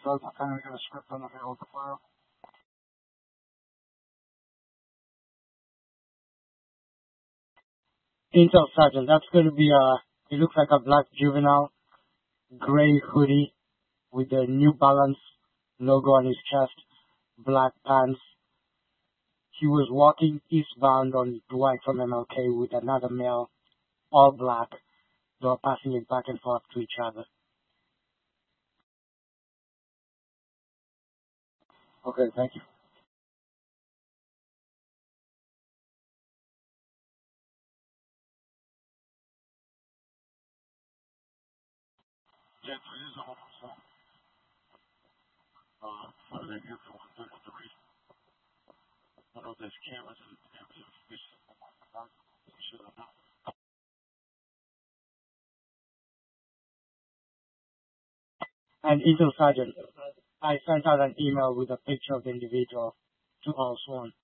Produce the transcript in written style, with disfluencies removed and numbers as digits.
start by kind of get a script on the available file. Intel Sergeant, that's going to be it looks like a black juvenile, gray hoodie with the New Balance logo on his chest, black pants. He was walking eastbound on Dwight from MLK with another male, all black. They were passing it back and forth to each other. Okay, thank you. Yeah, it is almost further here for 133. I don't know if there's cameras in this. And Intel Sergeant, I sent out an email with a picture of the individual to all sworn.